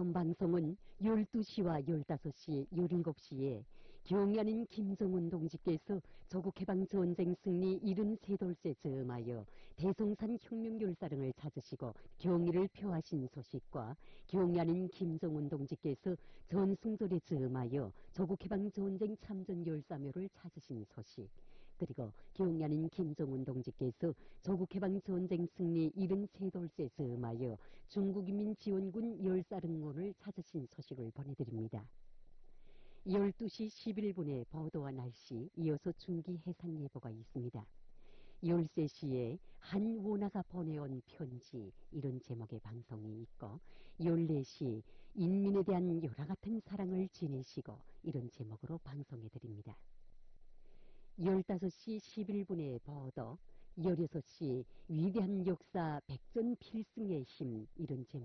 다음 방송은 12시와 15시, 17시에 경야는 김정은 동지께서 조국해방전쟁 승리 73돌째 즈음하여 대송산 혁명열사릉을 찾으시고 경의를 표하신 소식과 경야는 김정은 동지께서 전승절에 즈음하여 조국해방전쟁 참전열사묘를 찾으신 소식, 그리고 경야는 김정은 동지께서 조국해방전쟁 승리 73돌째 즈음하여 중국인민지원군 열사릉원을 찾으신 소식을 보내드립니다. 12시 11분에 보도와 날씨, 이어서 중기해상예보가 있습니다. 13시에 한 원화가 보내온 편지, 이런 제목의 방송이 있고, 14시 인민에 대한 열화 같은 사랑을 지니시고, 이런 제목으로 방송해드립니다. 15시 11분에 보도, 16시 위대한 역사 백전필승의 힘, 이런 제목